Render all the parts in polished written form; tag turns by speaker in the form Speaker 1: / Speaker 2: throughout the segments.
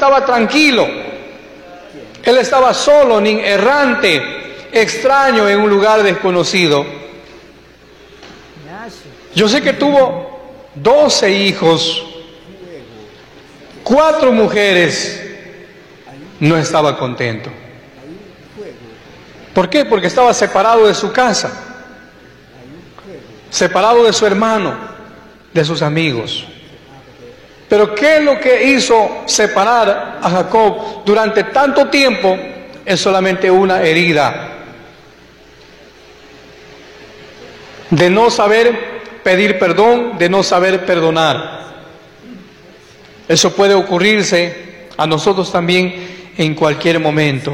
Speaker 1: estaba tranquilo. Él estaba solo, ni errante, extraño en un lugar desconocido. Yo sé que tuvo 12 hijos, 4 mujeres. No estaba contento. ¿Por qué? Porque estaba separado de su casa, separado de su hermano, de sus amigos. Pero ¿qué es lo que hizo separar a Jacob durante tanto tiempo? Es solamente una herida de no saber pedir perdón, de no saber perdonar. Eso puede ocurrirse a nosotros también en cualquier momento.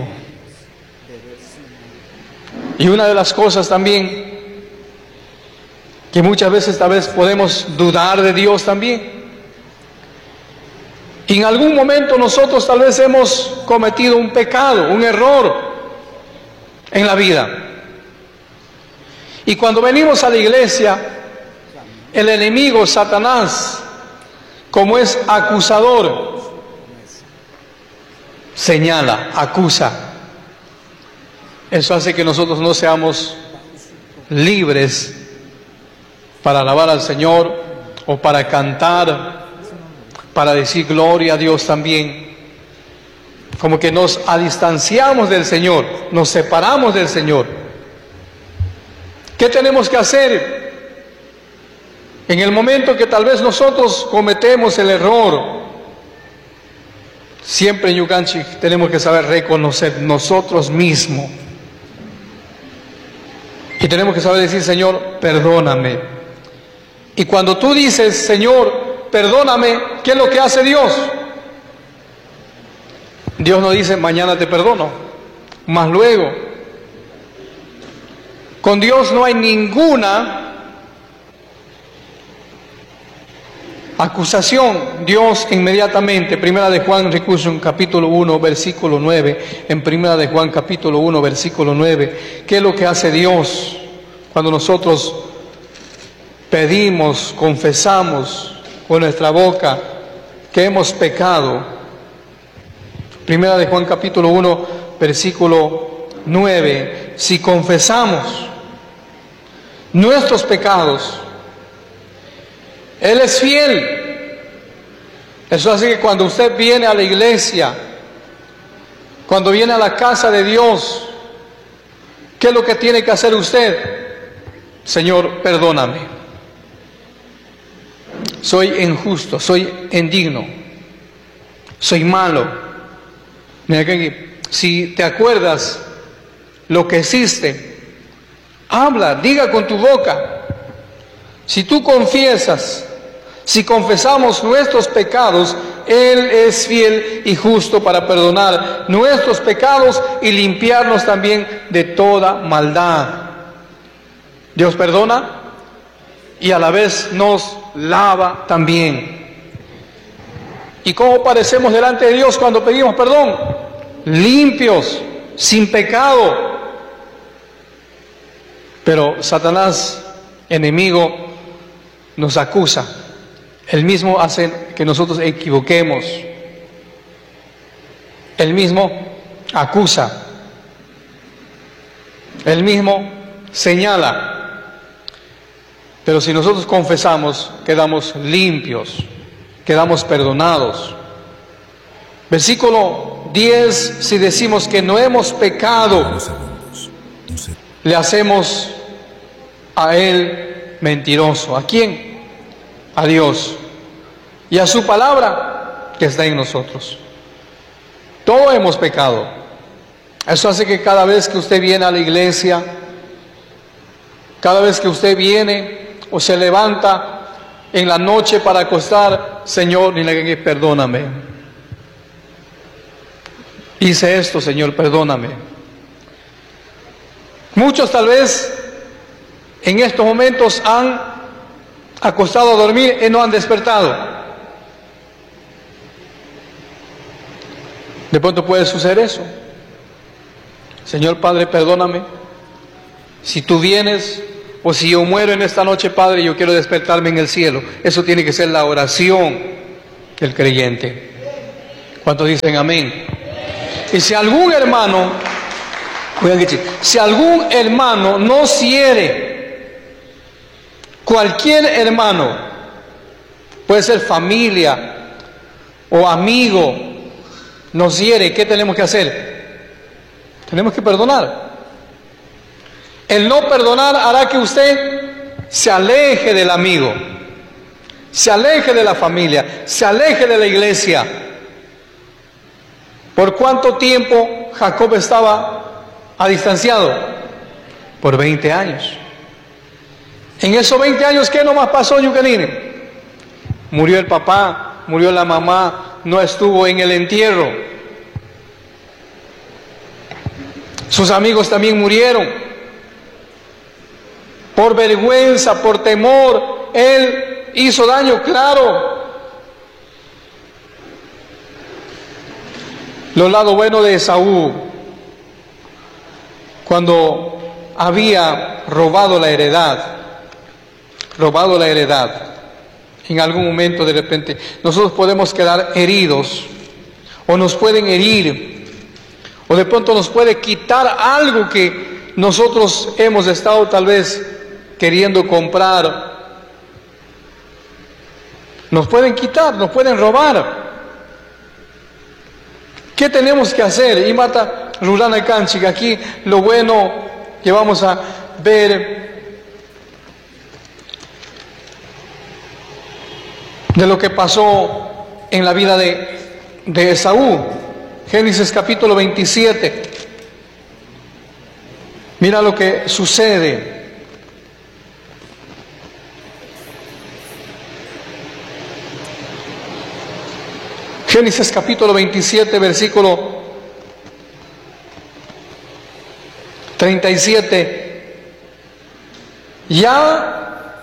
Speaker 1: Y una de las cosas también que muchas veces tal vez podemos dudar de Dios también. Y en algún momento nosotros tal vez hemos cometido un pecado, un error en la vida. Y cuando venimos a la iglesia, el enemigo, Satanás, como es acusador, señala, acusa. Eso hace que nosotros no seamos libres para alabar al Señor o para cantar, para decir gloria a Dios también. Como que nos distanciamos del Señor, nos separamos del Señor. ¿Qué tenemos que hacer? En el momento que tal vez nosotros cometemos el error, siempre en Yucanchi tenemos que saber reconocer nosotros mismos. Y tenemos que saber decir, Señor, perdóname. Y cuando tú dices, Señor, perdóname, ¿qué es lo que hace Dios? Dios no dice, mañana te perdono, más luego. Con Dios no hay ninguna acusación. Dios inmediatamente, Primera de Juan, recurso en capítulo 1, versículo 9, en Primera de Juan, capítulo 1, versículo 9, ¿qué es lo que hace Dios cuando nosotros pedimos, confesamos con nuestra boca que hemos pecado? Primera de Juan, capítulo 1, versículo 9, si confesamos nuestros pecados, Él es fiel. Eso hace que cuando usted viene a la iglesia, cuando viene a la casa de Dios, ¿qué es lo que tiene que hacer usted? Señor, perdóname. Soy injusto, soy indigno, soy malo. Mira que si te acuerdas lo que hiciste, habla, diga con tu boca. Si tú confiesas, si confesamos nuestros pecados, Él es fiel y justo para perdonar nuestros pecados y limpiarnos también de toda maldad. Dios perdona y a la vez nos lava también. ¿Y cómo parecemos delante de Dios cuando pedimos perdón? Limpios, sin pecado. Pero Satanás, enemigo, nos acusa. Él mismo hace que nosotros equivoquemos. Él mismo acusa. Él mismo señala. Pero si nosotros confesamos, quedamos limpios, quedamos perdonados. Versículo 10, si decimos que no hemos pecado, le hacemos a Él mentiroso. ¿A quién? A Dios. Y a su palabra que está en nosotros. Todos hemos pecado. Eso hace que cada vez que usted viene a la iglesia, cada vez que usted viene o se levanta en la noche para acostar, Señor, perdóname. Hice esto, Señor, perdóname. Muchos tal vez en estos momentos han acostado a dormir y no han despertado. De pronto puede suceder eso. Señor Padre, perdóname. Si tú vienes o si yo muero en esta noche, Padre, yo quiero despertarme en el cielo. Eso tiene que ser la oración del creyente. ¿Cuántos dicen amén? Y si algún hermano, si algún hermano nos hiere, cualquier hermano, puede ser familia o amigo, nos hiere, ¿qué tenemos que hacer? Tenemos que perdonar. El no perdonar hará que usted se aleje del amigo, se aleje de la familia, se aleje de la iglesia. ¿Por cuánto tiempo Jacob estaba distanciado? Por 20 años. En esos 20 años, ¿qué nomás pasó, Yucanine? Murió el papá, murió la mamá, no estuvo en el entierro. Sus amigos también murieron. Por vergüenza, por temor, él hizo daño, claro. Los lados buenos de Esaú, cuando había robado la heredad, en algún momento de repente nosotros podemos quedar heridos, o nos pueden herir, o de pronto nos puede quitar algo que nosotros hemos estado tal vez queriendo comprar. Nos pueden quitar, nos pueden robar. ¿Qué tenemos que hacer? Y mata Rurana Canchica. Aquí lo bueno que vamos a ver de lo que pasó en la vida de Esaú. Génesis capítulo 27. Mira lo que sucede. Génesis capítulo 27, versículo 37. Ya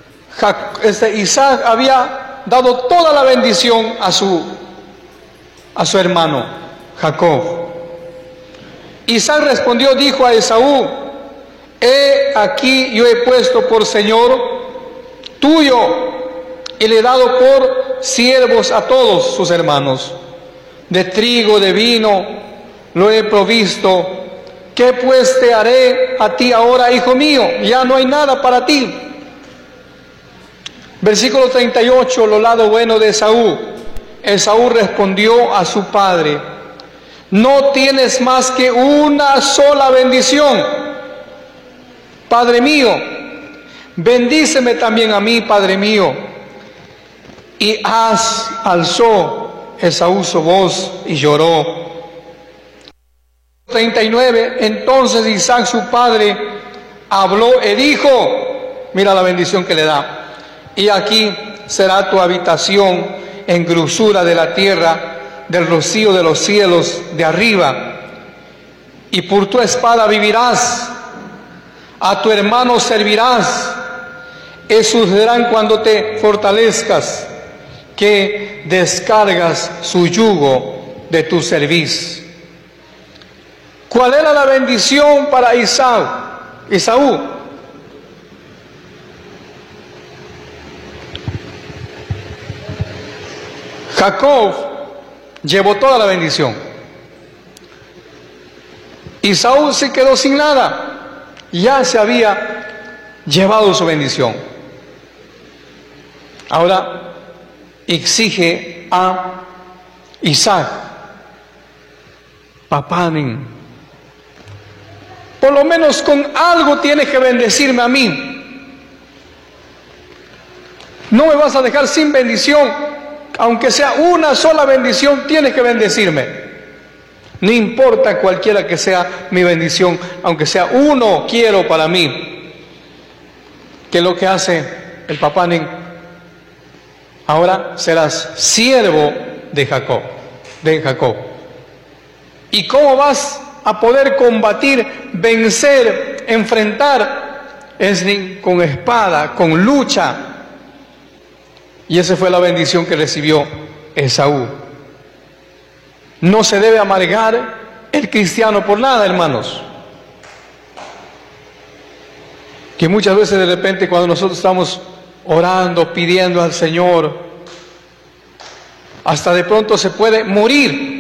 Speaker 1: Isaac había dado toda la bendición a su hermano Jacob. Isaac respondió, dijo a Esaú: he aquí yo he puesto por señor tuyo, y le he dado por siervos a todos sus hermanos. De trigo, de vino, lo he provisto. ¿Qué pues te haré a ti ahora, hijo mío? Ya no hay nada para ti. Versículo 38, lo lado bueno de Esaú. Esaú respondió a su padre: no tienes más que una sola bendición, padre mío. Bendíceme también a mí, padre mío. Y alzó Esaú su voz y lloró. 39. Entonces Isaac su padre habló y dijo, mira la bendición que le da: y aquí será tu habitación en grosura de la tierra, del rocío de los cielos de arriba, y por tu espada vivirás, a tu hermano servirás, y sucederán cuando te fortalezcas, que descargas su yugo de tu cerviz. ¿Cuál era la bendición para Esaú? Jacob llevó toda la bendición. Esaú se quedó sin nada. Ya se había llevado su bendición. Ahora exige a Isaac: papanen, por lo menos con algo tienes que bendecirme a mí. No me vas a dejar sin bendición. Aunque sea una sola bendición, tienes que bendecirme. No importa cualquiera que sea mi bendición, aunque sea uno, quiero para mí. ¿Qué es lo que hace el papanen? Ahora serás siervo de Jacob. ¿Y cómo vas a poder combatir, vencer, enfrentar? Es con espada, con lucha. Y esa fue la bendición que recibió Esaú. No se debe amargar el cristiano por nada, hermanos. Que muchas veces de repente cuando nosotros estamos orando, pidiendo al Señor, Hasta de pronto se puede morir